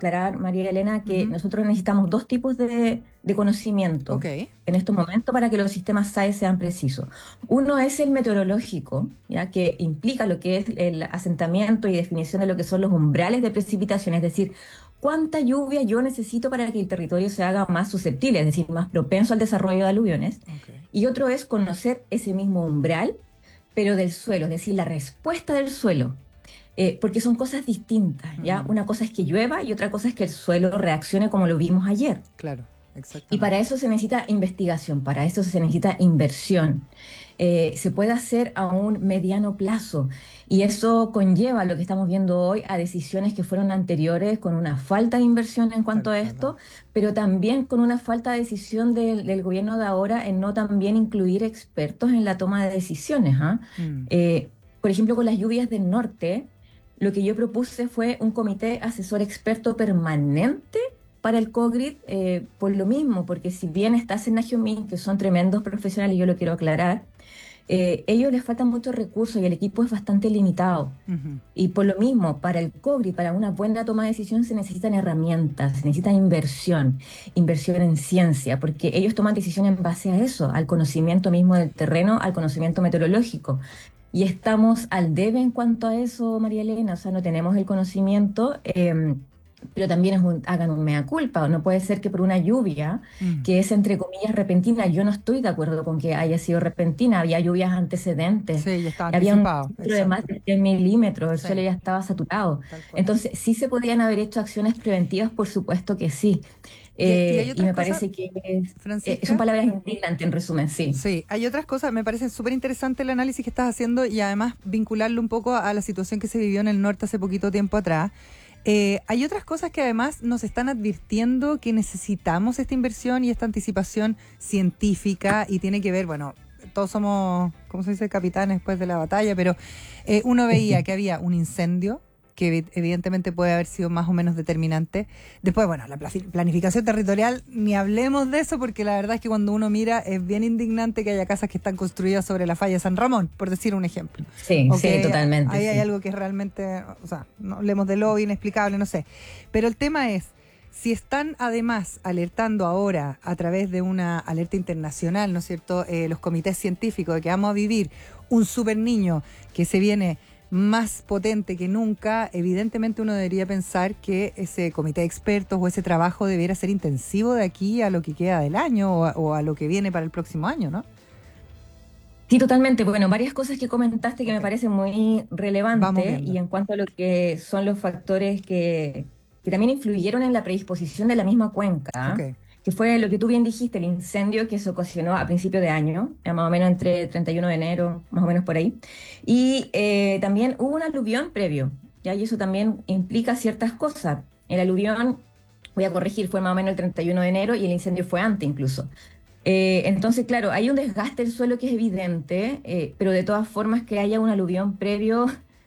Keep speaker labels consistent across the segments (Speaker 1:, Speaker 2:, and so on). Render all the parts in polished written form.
Speaker 1: aclarar, María Elena, que
Speaker 2: Ujú.
Speaker 1: nosotros necesitamos dos tipos de conocimiento
Speaker 2: Ok.
Speaker 1: en estos momentos para que los sistemas SAE sean precisos. Uno es el meteorológico, ya que implica lo que es el asentamiento y definición de lo que son los umbrales de precipitación, es decir, cuánta lluvia yo necesito para que el territorio se haga más susceptible, es decir, más propenso al desarrollo de aluviones.
Speaker 2: Ok.
Speaker 1: Y otro es conocer ese mismo umbral, pero del suelo, es decir, la respuesta del suelo. Porque son cosas distintas, ¿ya?
Speaker 2: Mm,
Speaker 1: Una cosa es que llueva y otra cosa es que el suelo reaccione como lo vimos ayer.
Speaker 2: claro,
Speaker 1: Y para
Speaker 2: exactamente.
Speaker 1: eso se necesita investigación, para eso se necesita inversión. Se puede hacer a un mediano plazo y eso conlleva lo que estamos viendo hoy a decisiones que fueron anteriores con una falta de inversión en cuanto
Speaker 2: Tal
Speaker 1: a
Speaker 2: cual.
Speaker 1: esto, pero también con una falta de decisión del gobierno de ahora en no también incluir expertos en la toma de decisiones, ¿ah?
Speaker 2: Mm,
Speaker 1: Por ejemplo, con las lluvias del norte, lo que yo propuse fue un comité asesor experto permanente para el COGRID, por lo mismo, porque si bien está Senagiomin, que son tremendos profesionales, y yo lo quiero aclarar, ellos les faltan muchos recursos y el equipo es bastante limitado.
Speaker 2: ujú.
Speaker 1: Y por lo mismo, para el COGRID, para una buena toma de decisión, se necesitan herramientas, se necesita inversión, inversión en ciencia, porque ellos toman decisiones en base a eso, al conocimiento mismo del terreno, al conocimiento meteorológico. Y estamos al debe en cuanto a eso, María Elena, o sea, no tenemos el conocimiento, pero también hagan un mea culpa. No puede ser que por una lluvia,
Speaker 2: Mm.
Speaker 1: que es entre comillas repentina, yo no estoy de acuerdo con que haya sido repentina, había lluvias antecedentes,
Speaker 2: Sí, ya está
Speaker 1: había un
Speaker 2: anticipado,
Speaker 1: registro de más
Speaker 2: exacto.
Speaker 1: de 100 milímetros, el suelo
Speaker 2: Sí,
Speaker 1: ya estaba saturado.
Speaker 2: tal cual.
Speaker 1: Entonces, sí se podrían haber hecho acciones preventivas, por supuesto que sí.
Speaker 2: Y hay
Speaker 1: Y
Speaker 2: otras
Speaker 1: me
Speaker 2: cosas,
Speaker 1: parece que son
Speaker 2: Francisca.
Speaker 1: palabras indignantes en resumen, sí.
Speaker 2: Sí, hay otras cosas, me parece súper interesante el análisis que estás haciendo y además vincularlo un poco a la situación que se vivió en el norte hace poquito tiempo atrás. Hay otras cosas que además nos están advirtiendo que necesitamos esta inversión y esta anticipación científica y tiene que ver, bueno, todos somos, ¿cómo se dice?, capitanes después de la batalla, pero uno veía que había un incendio que evidentemente puede haber sido más o menos determinante. Después, bueno, la planificación territorial, ni hablemos de eso, porque la verdad es que cuando uno mira es bien indignante que haya casas que están construidas sobre la falla de San Ramón, por decir un ejemplo.
Speaker 1: Sí,
Speaker 2: O
Speaker 1: sí,
Speaker 2: que
Speaker 1: totalmente,
Speaker 2: ahí hay
Speaker 1: sí.
Speaker 2: algo que es realmente, o sea, no hablemos de lo inexplicable, no sé. Pero el tema es, si están además alertando ahora a través de una alerta internacional, ¿no es cierto?, los comités científicos de que vamos a vivir un super niño que se viene más potente que nunca, evidentemente uno debería pensar que ese comité de expertos o ese trabajo debiera ser intensivo de aquí a lo que queda del año o a lo que viene para el próximo año, ¿no?
Speaker 1: Sí, totalmente. Bueno, varias cosas que comentaste que me
Speaker 2: Ok,
Speaker 1: parecen muy
Speaker 2: vamos
Speaker 1: relevantes y
Speaker 2: viendo.
Speaker 1: en cuanto a lo que son los factores que también influyeron en la predisposición de la misma cuenca,
Speaker 2: Ok.
Speaker 1: ¿ah? Que fue lo que tú bien dijiste, el incendio que se ocasionó a principio de año, más o menos entre 31 de enero, más o menos por ahí. Y también hubo un aluvión previo, ¿ya? Y eso también implica ciertas cosas. El aluvión, voy a corregir, fue más o menos el 31 de enero y el incendio fue antes incluso. Entonces, claro, hay un desgaste del suelo que es evidente, pero de todas formas que haya un aluvión previo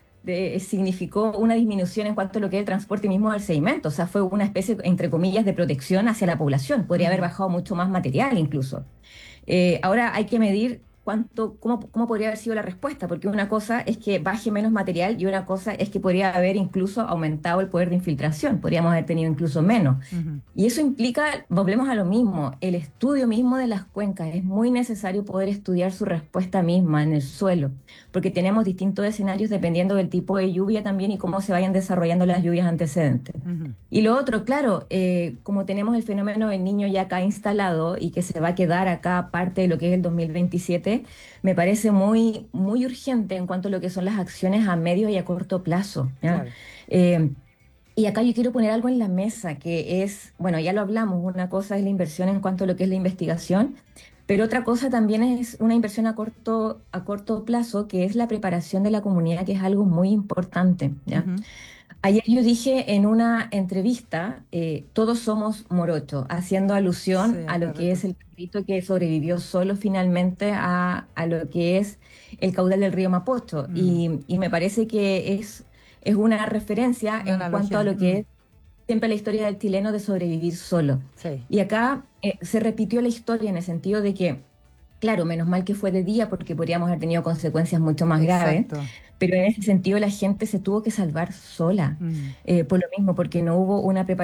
Speaker 1: significó una disminución en cuanto a lo que es el transporte mismo del sedimento. O sea, fue una especie, entre comillas, de protección hacia la población. Podría haber
Speaker 2: Ujú.
Speaker 1: bajado mucho más material incluso. Ahora hay que medir cómo podría haber sido la respuesta, porque una cosa es que baje menos material y una cosa es que podría haber incluso aumentado el poder de infiltración, podríamos haber tenido incluso menos.
Speaker 2: Ujú.
Speaker 1: Y eso implica, volvemos a lo mismo, el estudio mismo de las cuencas. Es muy necesario poder estudiar su respuesta misma en el suelo, porque tenemos distintos escenarios dependiendo del tipo de lluvia también y cómo se vayan desarrollando las lluvias antecedentes.
Speaker 2: Ujú.
Speaker 1: Y lo otro, claro, como tenemos el fenómeno del niño ya acá instalado y que se va a quedar acá parte de lo que es el 2027, me parece muy, muy urgente en cuanto a lo que son las acciones a medio y a corto plazo, ¿ya?
Speaker 2: Claro.
Speaker 1: Eh, y acá yo quiero poner algo en la mesa que es, bueno, ya lo hablamos, una cosa es la inversión en cuanto a lo que es la investigación, pero otra cosa también es una inversión a corto plazo, que es la preparación de la comunidad, que es algo muy importante, ¿ya?
Speaker 2: Ujú.
Speaker 1: Ayer yo dije en una entrevista, todos somos morochos, haciendo alusión
Speaker 2: Sí,
Speaker 1: a lo
Speaker 2: acá
Speaker 1: que
Speaker 2: reto.
Speaker 1: es el perrito que sobrevivió solo finalmente a lo que es el caudal del río Mapocho.
Speaker 2: Mm.
Speaker 1: Y me parece que es una referencia
Speaker 2: Una
Speaker 1: en cuanto a
Speaker 2: analogía.
Speaker 1: lo que
Speaker 2: Mm.
Speaker 1: es siempre la historia del chileno de sobrevivir solo.
Speaker 2: Sí,
Speaker 1: Y acá se repitió la historia en el sentido de que, claro, menos mal que fue de día porque podríamos haber tenido consecuencias mucho más graves,
Speaker 2: exacto.
Speaker 1: pero en ese sentido la gente se tuvo que salvar sola,
Speaker 2: Mm.
Speaker 1: por lo mismo, porque no hubo una preparación